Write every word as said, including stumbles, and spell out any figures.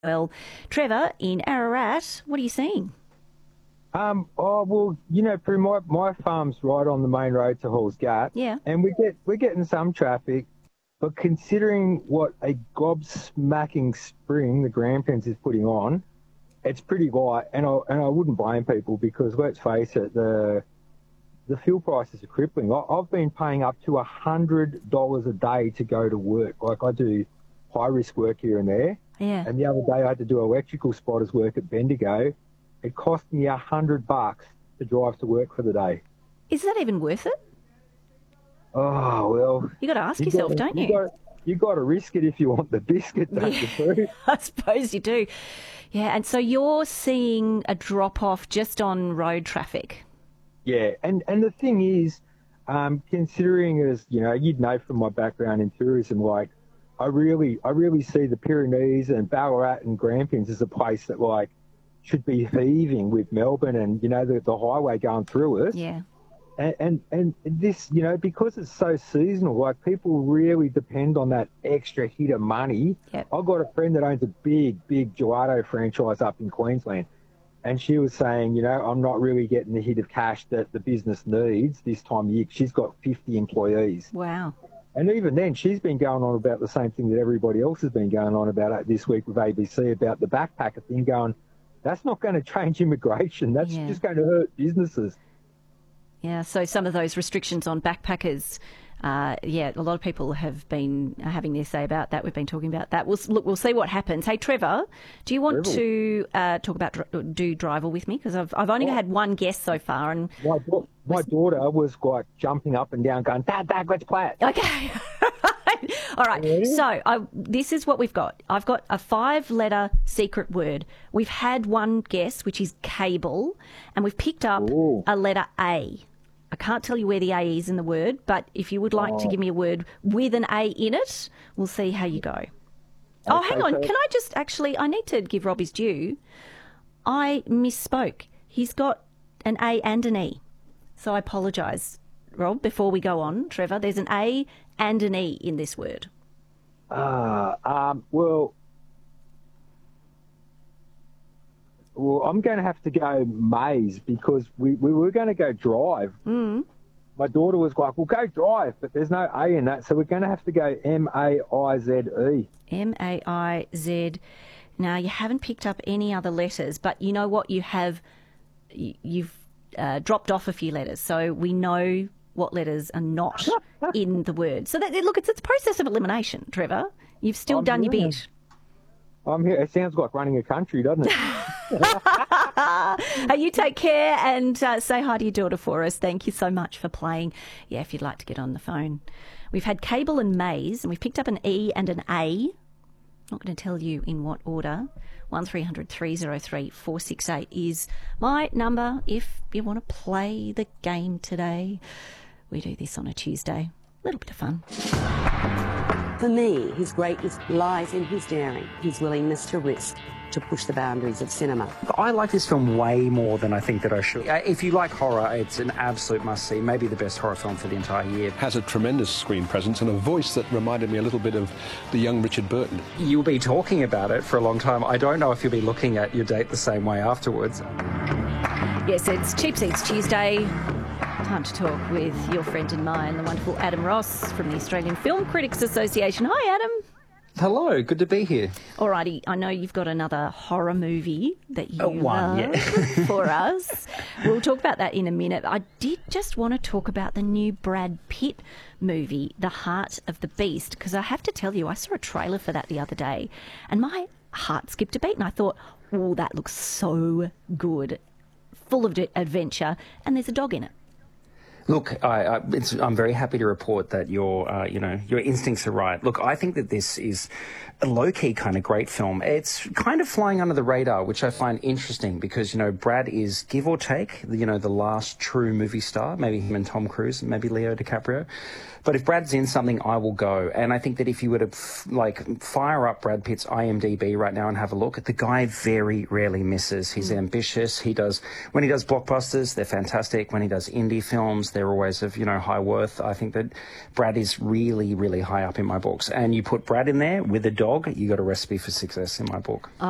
Well, Trevor, in Ararat, what are you seeing? Um, oh well, you know, Prue, my my farm's right on the main road to Halls Gap. Yeah. And we get we're getting some traffic, but considering what a gobsmacking spring the Grampians is putting on, it's pretty light. And I and I wouldn't blame people because let's face it, the the fuel prices are crippling. I, I've been paying up to a hundred dollars a day to go to work. Like I do high risk work here and there. Yeah. And the other day I had to do electrical spotters work at Bendigo. It cost me a hundred bucks to drive to work for the day. Is that even worth it? Oh, well. You got to ask you yourself, gotta, don't you? You got, you got to risk it if you want the biscuit, don't Yeah. you, Prue? I suppose you do. Yeah, and so you're seeing a drop-off just on road traffic. Yeah, and, and the thing is, um, considering as, you know, you'd know from my background in tourism, like, I really, I really see the Pyrenees and Ballarat and Grampians as a place that, like, should be heaving with Melbourne and, you know, the, the highway going through it. Yeah. And, and and this, you know, because it's so seasonal, like people really depend on that extra hit of money. Yep. I've got a friend that owns a big, big gelato franchise up in Queensland. And she was saying, you know, I'm not really getting the hit of cash that the business needs this time of year. She's got fifty employees. Wow. And even then, she's been going on about the same thing that everybody else has been going on about this week with A B C about the backpacker thing, going, that's not going to change immigration. That's Yeah. just going to hurt businesses. Yeah, so some of those restrictions on backpackers, uh, yeah, a lot of people have been having their say about that. We've been talking about that. We'll look. We'll see what happens. Hey, Trevor, do you want Trevor. to uh, talk about dr- do Driver with me? Because I've I've only Yeah. had one guest so far, and My, da- my daughter was like jumping up and down going, Dad, Dad, let's play it. okay. All right. Ready? So I, this is what we've got. I've got a five-letter secret word. We've had one guess, which is cable, and we've picked up Ooh. a letter A. I can't tell you where the A is in the word, but if you would like to Oh. give me a word with an A in it, we'll see how you go. Oh, Okay, hang on. so- Can I just actually, I need to give Rob his due. I misspoke. He's got an A and an E. So I apologise, Rob, before we go on. Trevor, there's an A and an E in this word. Uh, um, well, well, I'm going to have to go maze because we, we were going to go drive. Mm. My daughter was like, well, go drive, but there's no A in that, so we're going to have to go M A I Z E. M A I Z. Now, you haven't picked up any other letters, but you know what? You have, y- you've uh, dropped off a few letters, so we know what letters are not in the word. So, that, look, it's, it's a process of elimination, Trevor. You've still I'm done your doing bit. I'm here. It sounds like running a country, doesn't it? Hey, you take care and uh, say hi to your daughter for us. Thank you so much for playing. Yeah, if you'd like to get on the phone. We've had cable and maze, and we've picked up an E and an A. Not going to tell you in what order. one three hundred three oh three four six eight is my number if you want to play the game today. We do this on a Tuesday. A little bit of fun. For me, his greatness lies in his daring, his willingness to risk, to push the boundaries of cinema. I like this film way more than I think that I should. Uh, If you like horror, it's an absolute must-see, maybe the best horror film for the entire year. Has a tremendous screen presence and a voice that reminded me a little bit of the young Richard Burton. You'll be talking about it for a long time. I don't know if you'll be looking at your date the same way afterwards. Yes, it's Cheap Seats Tuesday. Time to talk with your friend and mine, the wonderful Adam Ross from the Australian Film Critics Association. Hi, Adam. Hello, good to be here. Alrighty, I know you've got another horror movie that you Uh, one, love yeah. for us. We'll talk about that in a minute. I did just want to talk about the new Brad Pitt movie, The Heart of the Beast, because I have to tell you, I saw a trailer for that the other day, and my heart skipped a beat, and I thought, oh, that looks so good, full of adventure, and there's a dog in it. Look, I, I, it's, I'm very happy to report that your, uh, you know, your instincts are right. Look, I think that this is a low-key kind of great film. It's kind of flying under the radar, which I find interesting because, you know, Brad is, give or take, you know, the last true movie star, maybe him and Tom Cruise, maybe Leo DiCaprio. But if Brad's in something, I will go. And I think that if you were to, f- like, fire up Brad Pitt's I M D B right now and have a look, the guy very rarely misses. He's mm. ambitious. He does, when he does blockbusters, they're fantastic. When he does indie films, they're always of, you know, high worth. I think that Brad is really, really high up in my books. And you put Brad in there with a dog, you got a recipe for success in my book.